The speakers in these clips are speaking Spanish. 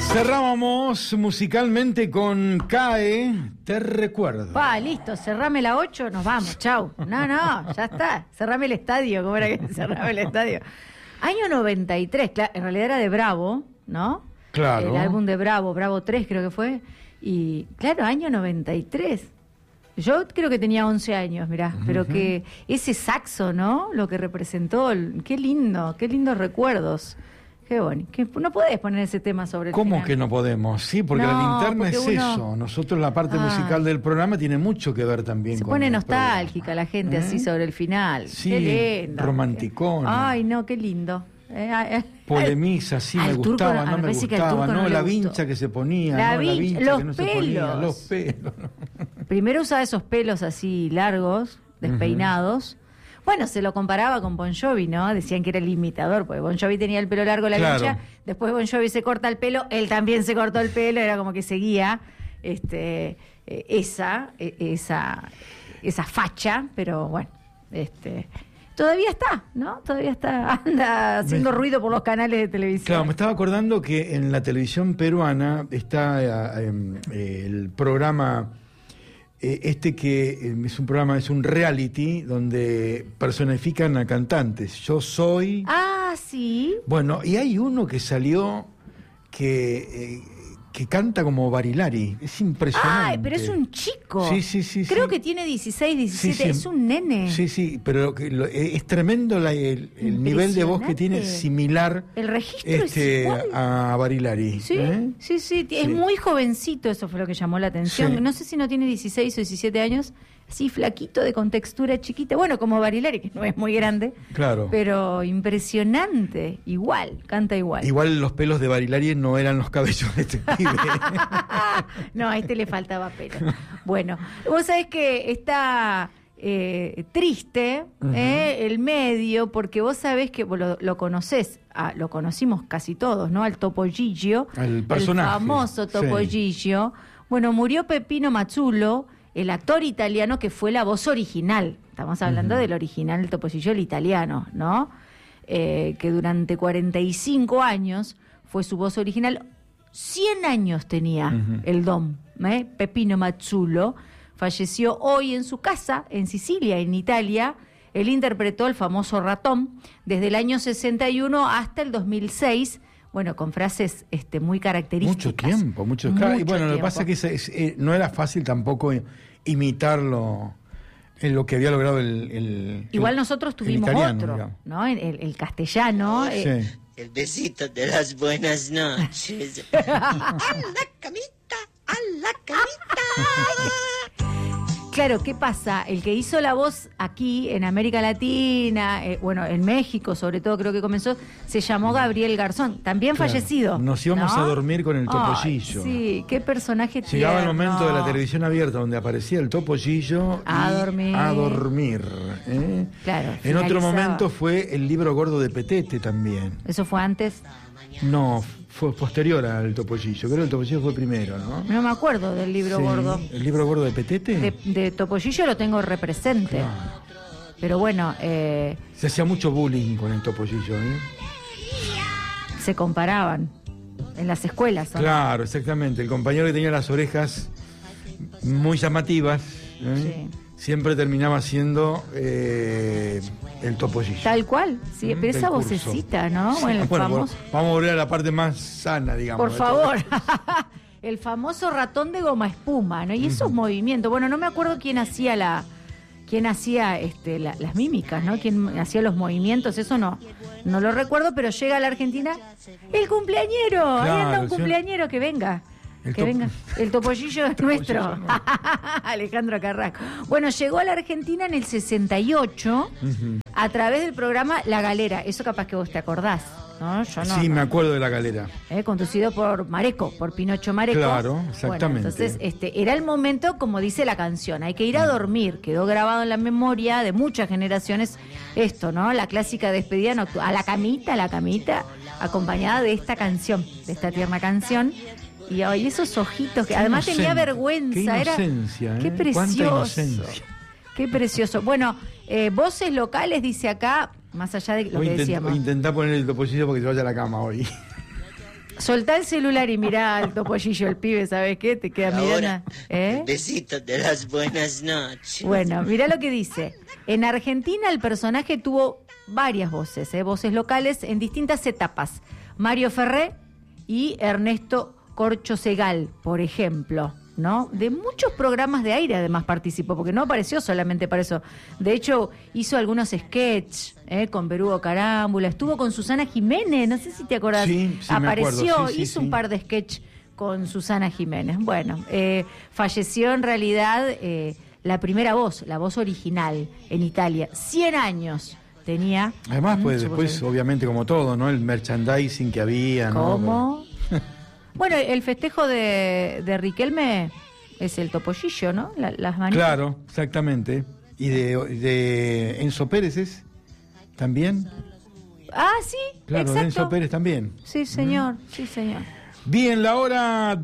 Cerrábamos musicalmente con CAE, Te Recuerdo. Listo, cerrame la 8, nos vamos, chau. No, ya está, cerrame el estadio, ¿cómo era que cerrame el estadio? Año 93, en realidad era de Bravo, ¿no? Claro. El álbum de Bravo, Bravo 3 creo que fue, y claro, año 93. Yo creo que tenía 11 años, mirá, pero que ese saxo, ¿no? Lo que representó, qué lindos recuerdos. Qué bonito. No podés poner ese tema sobre el ¿Cómo final? que no podemos? Sí, porque la linterna es eso. Nosotros la parte musical del programa tiene mucho que ver también se con pone el nostálgica programa. la gente así sobre el final. Sí, qué lindo. romanticón. Ay, no, qué lindo. Polemiza, sí, me gustaba, no me gustaba, no, la vincha que se ponía, la no, vincha, la vincha que no se ponía, pelos. los pelos. Primero usaba esos pelos así largos, despeinados. Bueno, se lo comparaba con Bon Jovi, ¿no? Decían que era el imitador, porque Bon Jovi tenía el pelo largo, la vincha, después Bon Jovi se corta el pelo, él también se cortó el pelo, era como que seguía esa facha, pero bueno, todavía está, ¿no? Todavía está, anda haciendo ruido por los canales de televisión. Claro, me estaba acordando que en la televisión peruana está el programa... que es un reality donde personifican a cantantes. Yo soy... sí. Bueno, y hay uno que salió que canta como Barilari. Es impresionante. Pero es un chico. Sí. Creo que tiene 16, 17, es un nene. Sí, pero es tremendo el nivel de voz que tiene, similar el registro es igual a Barilari. Sí, es muy jovencito, eso fue lo que llamó la atención. Sí. No sé si no tiene 16 o 17 años, así flaquito, de contextura chiquita. Bueno, como Barilari, que no es muy grande. Claro. Pero impresionante, canta igual. Igual los pelos de Barilari no eran los cabellos de este pibe. No, a este le faltaba pelo. Bueno, vos sabés que está triste el medio, porque vos sabés que lo conocés, lo conocimos casi todos, ¿no? Al Topo Gigio, el personaje, el famoso Topo Gigio. Bueno, murió Peppino Mazzulo, el actor italiano que fue la voz original. Estamos hablando del original, el Topo Gigio, el italiano, ¿no? Que durante 45 años fue su voz original. 100 años tenía el Dom, Peppino Mazzulo. Falleció hoy en su casa, en Sicilia, en Italia. Él interpretó el famoso ratón desde el año 61 hasta el 2006, bueno, con frases muy características. Mucho tiempo. Y bueno, lo que pasa es que no era fácil tampoco imitarlo en lo que había logrado Igual nosotros tuvimos italiano, otro, digamos, ¿no? El castellano. Sí. El besito de las buenas noches. ¡A la camita! ¡A la camita! Claro, ¿qué pasa? El que hizo la voz aquí en América Latina, bueno, en México sobre todo creo que comenzó, se llamó Gabriel Garzón, también fallecido. Nos íbamos a dormir con el Topollillo. Sí, qué personaje tierno. Llegaba el momento de la televisión abierta donde aparecía el Topollillo a dormir. Claro. En otro momento fue el libro gordo de Petete también. ¿Eso fue antes? No, fue posterior al Topollillo. Creo que el Topollillo fue primero, ¿no? No me acuerdo del libro gordo. ¿El libro gordo de Petete? De Topollillo lo tengo represente. Claro. Pero bueno... Se hacía mucho bullying con el Topollillo, ¿eh? Se comparaban en las escuelas, ¿no? Claro, exactamente. El compañero que tenía las orejas muy llamativas, sí, siempre terminaba siendo el Topollillo. Tal cual, sí, pero esa vocecita, ¿no? Sí. Bueno, Vamos a volver a la parte más sana, digamos. Por favor. El famoso ratón de goma espuma, ¿no? Y esos movimientos. Bueno, no me acuerdo quién hacía las mímicas, ¿no? Quién hacía los movimientos, eso no lo recuerdo, pero llega a la Argentina el cumpleañero. Claro, ahí anda un cumpleañero, que venga. Venga, el Topollillo es nuestro. Alejandro Carrasco. Bueno, llegó a la Argentina en el 68 a través del programa La Galera. Eso capaz que vos te acordás, ¿no? Yo no. Sí, me acuerdo de La Galera. Conducido por Pinocho Mareco. Claro, exactamente. Bueno, entonces, era el momento, como dice la canción, hay que ir a dormir. Quedó grabado en la memoria de muchas generaciones esto, ¿no? La clásica despedida nocturna. A la camita, acompañada de esta canción, de esta tierna canción. Y esos ojitos que además tenía vergüenza. Qué inocencia, Qué precioso. Qué precioso. Bueno, voces locales, dice acá, más allá de lo que decíamos. Intentá poner el Topollillo porque se vaya a la cama hoy. Soltá el celular y mirá al topollillo, el pibe, ¿sabes qué? Te queda mirando. Besitos de las buenas noches. Bueno, mirá lo que dice. En Argentina el personaje tuvo varias voces, voces locales en distintas etapas. Mario Ferré y Ernesto Corcho Segal, por ejemplo, ¿no? De muchos programas de aire además participó, porque no apareció solamente para eso. De hecho, hizo algunos sketches con Berugo Carámbula, estuvo con Susana Jiménez, no sé si te acordás. Sí, apareció, me acuerdo. hizo un par de sketches con Susana Jiménez. Bueno, falleció en realidad la primera voz, la voz original en Italia. 100 años tenía. Además, pues después, obviamente, como todo, ¿no? El merchandising que había, ¿no? ¿Cómo? Bueno, el festejo de Riquelme es el topollillo, ¿no? Las manitas. Claro, exactamente. ¿Y de Enzo Pérez es también? Ah, sí, Claro, exacto. de Enzo Pérez también. Sí, señor, sí, señor. Bien, la hora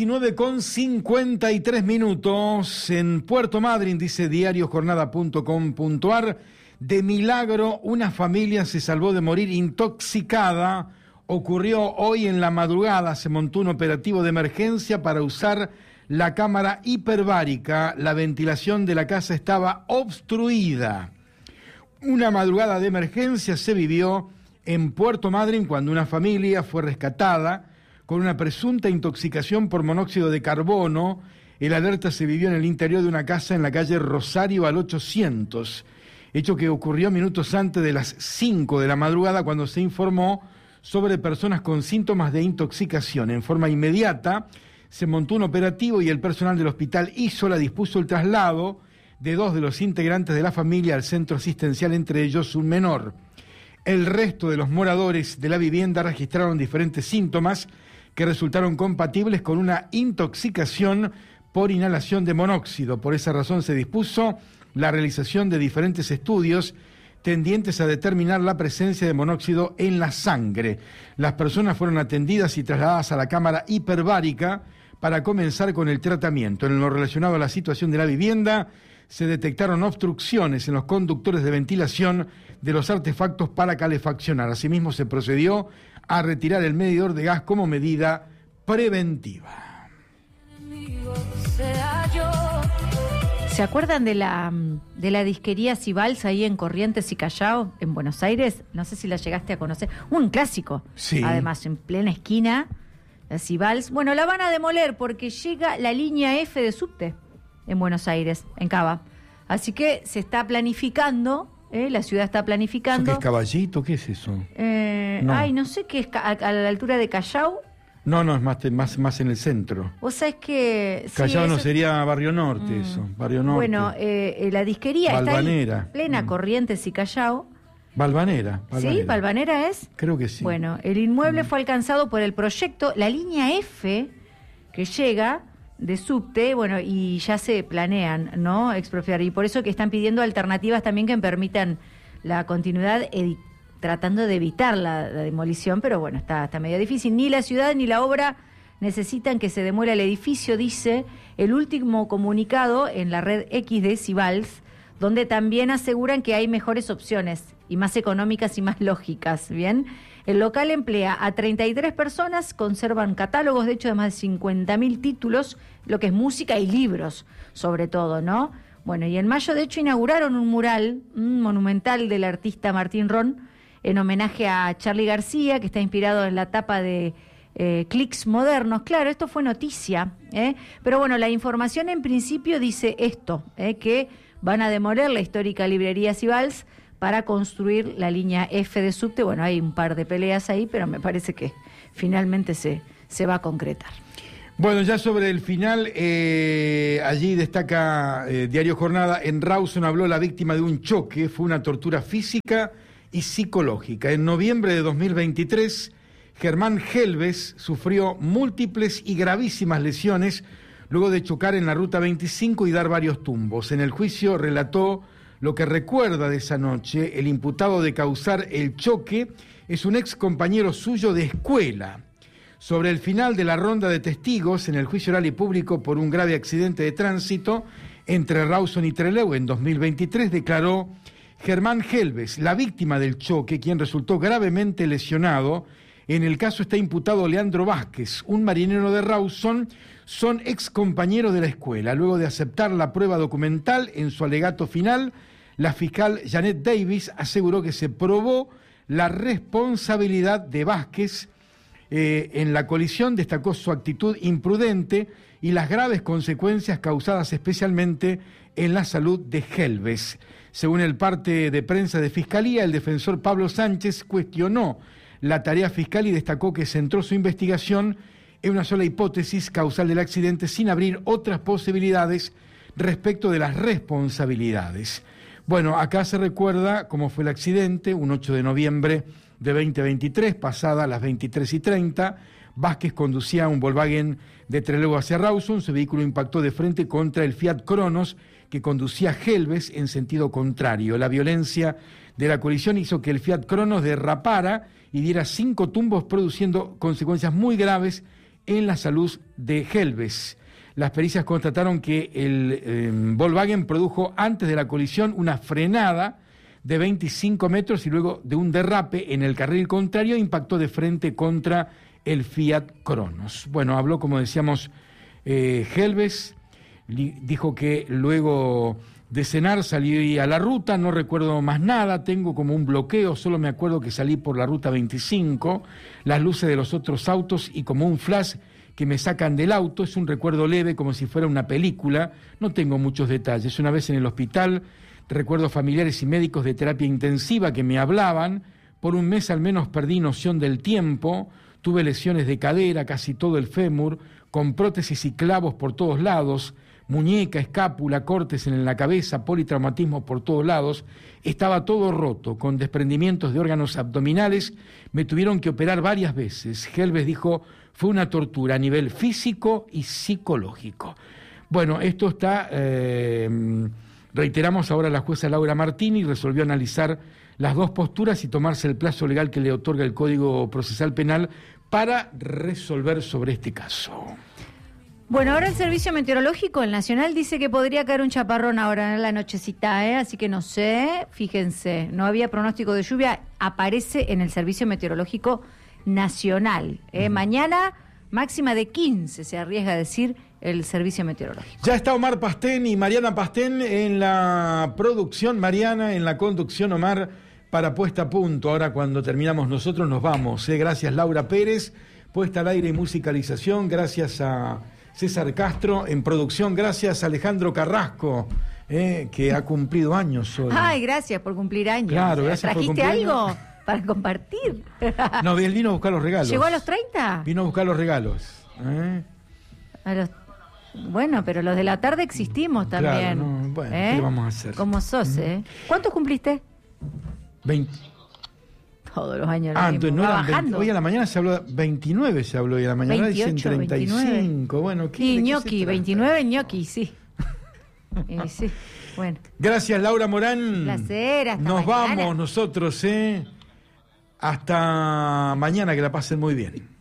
19:53 en Puerto Madryn, dice diariojornada.com.ar. De milagro, una familia se salvó de morir intoxicada. Ocurrió hoy en la madrugada, se montó un operativo de emergencia para usar la cámara hiperbárica. La ventilación de la casa estaba obstruida. Una madrugada de emergencia se vivió en Puerto Madryn cuando una familia fue rescatada con una presunta intoxicación por monóxido de carbono. El alerta se vivió en el interior de una casa en la calle Rosario al 800, hecho que ocurrió minutos antes de las 5 de la madrugada cuando se informó sobre personas con síntomas de intoxicación. En forma inmediata se montó un operativo y el personal del hospital Isola dispuso el traslado de 2 de los integrantes de la familia al centro asistencial, entre ellos un menor. El resto de los moradores de la vivienda registraron diferentes síntomas que resultaron compatibles con una intoxicación por inhalación de monóxido. Por esa razón se dispuso la realización de diferentes estudios tendientes a determinar la presencia de monóxido en la sangre. Las personas fueron atendidas y trasladadas a la cámara hiperbárica para comenzar con el tratamiento. En lo relacionado a la situación de la vivienda, se detectaron obstrucciones en los conductores de ventilación de los artefactos para calefaccionar. Asimismo, se procedió a retirar el medidor de gas como medida preventiva. ¿Se acuerdan de la disquería Cibals ahí en Corrientes y Callao, en Buenos Aires? No sé si la llegaste a conocer. Un clásico. Sí. Además, en plena esquina, la Cibals. Bueno, la van a demoler porque llega la línea F de subte en Buenos Aires, en Cava. Así que se está planificando, la ciudad está planificando. ¿Eso qué es Caballito? ¿Qué es eso? No. Ay, no sé qué es a la altura de Callao. No, es más en el centro. Vos sabés que... Callao sí, no eso... sería Barrio Norte, eso. Barrio Norte. Bueno, la disquería Valvanera. está ahí, plena Corrientes y Callao. Valvanera. ¿Sí? ¿Valvanera es? Creo que sí. Bueno, el inmueble fue alcanzado por el proyecto, la línea F, que llega de subte, bueno, y ya se planean, ¿no?, expropiar. Y por eso que están pidiendo alternativas también que permitan la continuidad, tratando de evitar la demolición, pero bueno, está medio difícil. Ni la ciudad ni la obra necesitan que se demuela el edificio, dice el último comunicado en la red X de Cibals, donde también aseguran que hay mejores opciones y más económicas y más lógicas, ¿bien? El local emplea a 33 personas, conservan catálogos, de hecho, de más de 50.000 títulos, lo que es música y libros, sobre todo, ¿no? Bueno, y en mayo, de hecho, inauguraron un mural monumental del artista Martín Ron, en homenaje a Charly García, que está inspirado en la tapa de Clics Modernos. Claro, esto fue noticia, pero bueno, la información en principio dice esto, que van a demoler la histórica librería Cibals para construir la línea F de subte. Bueno, hay un par de peleas ahí, pero me parece que finalmente se va a concretar. Bueno, ya sobre el final, allí destaca Diario Jornada, en Rawson habló la víctima de un choque, fue una tortura física y psicológica. En noviembre de 2023, Germán Helves sufrió múltiples y gravísimas lesiones luego de chocar en la Ruta 25 y dar varios tumbos. En el juicio relató lo que recuerda de esa noche. El imputado de causar el choque es un ex compañero suyo de escuela. Sobre el final de la ronda de testigos en el juicio oral y público por un grave accidente de tránsito entre Rawson y Trelew en 2023, declaró Germán Helves, la víctima del choque, quien resultó gravemente lesionado, En el caso está imputado Leandro Vázquez, un marinero de Rawson. Son ex compañeros de la escuela. Luego de aceptar la prueba documental en su alegato final, la fiscal Janet Davis aseguró que se probó la responsabilidad de Vázquez en la colisión, destacó su actitud imprudente y las graves consecuencias causadas especialmente en la salud de Helves. Según el parte de prensa de Fiscalía, el defensor Pablo Sánchez cuestionó la tarea fiscal y destacó que centró su investigación en una sola hipótesis causal del accidente sin abrir otras posibilidades respecto de las responsabilidades. Bueno, acá se recuerda cómo fue el accidente, un 8 de noviembre de 2023, pasada las 23:30, Vázquez conducía un Volkswagen de Trelew hacia Rawson, su vehículo impactó de frente contra el Fiat Cronos que conducía a Helves en sentido contrario. La violencia de la colisión hizo que el Fiat Cronos derrapara y diera 5 tumbos, produciendo consecuencias muy graves en la salud de Helves. Las pericias constataron que el Volkswagen produjo antes de la colisión una frenada de 25 metros y luego de un derrape en el carril contrario impactó de frente contra el Fiat Cronos. Bueno, habló, como decíamos, Helves, dijo que luego de cenar salí a la ruta, no recuerdo más nada, tengo como un bloqueo, solo me acuerdo que salí por la ruta 25, las luces de los otros autos y como un flash que me sacan del auto, es un recuerdo leve como si fuera una película, no tengo muchos detalles. Una vez en el hospital, recuerdo familiares y médicos de terapia intensiva que me hablaban, por un mes al menos perdí noción del tiempo, tuve lesiones de cadera, casi todo el fémur, con prótesis y clavos por todos lados, muñeca, escápula, cortes en la cabeza, politraumatismos por todos lados, estaba todo roto, con desprendimientos de órganos abdominales, me tuvieron que operar varias veces. Helves dijo, fue una tortura a nivel físico y psicológico. Bueno, esto está, reiteramos ahora, la jueza Laura Martini resolvió analizar las dos posturas y tomarse el plazo legal que le otorga el Código Procesal Penal para resolver sobre este caso. Bueno, ahora el Servicio Meteorológico, el Nacional, dice que podría caer un chaparrón ahora en la nochecita, así que no sé, fíjense, no había pronóstico de lluvia, aparece en el Servicio Meteorológico Nacional. Mañana, máxima de 15, se arriesga a decir el Servicio Meteorológico. Ya está Omar Pastén y Mariana Pastén en la producción, Mariana en la conducción, Omar para Puesta a Punto. Ahora cuando terminamos nosotros nos vamos. Gracias Laura Pérez, puesta al aire y musicalización, gracias a César Castro en producción, gracias a Alejandro Carrasco, que ha cumplido años hoy. Ay, gracias por cumplir años. Claro, gracias por cumplir ¿Trajiste algo años para compartir? No, él vino a buscar los regalos. ¿Llegó a los 30? Vino a buscar los regalos. Bueno, pero los de la tarde existimos también. Claro, no, bueno, ¿qué vamos a hacer? ¿Cómo sos, ¿Cuántos cumpliste? 20. Todos los años. Entonces no eran 20. Hoy a la mañana se habló, 29 se habló hoy a la mañana, 28, dicen 35. 29. Bueno, ¿qué? Y ñoqui, 29 ñoqui, sí. Sí, bueno. Gracias, Laura Morán. Placer, hasta Nos mañana. vamos nosotros, Hasta mañana, que la pasen muy bien.